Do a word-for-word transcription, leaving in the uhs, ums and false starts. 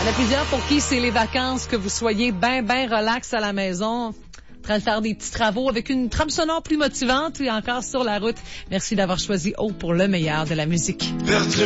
y en a plusieurs pour qui c'est les vacances, que vous soyez ben, ben relax à la maison, en train de faire des petits travaux avec une trame sonore plus motivante et encore sur la route. Merci d'avoir choisi O pour le meilleur de la musique. Perdu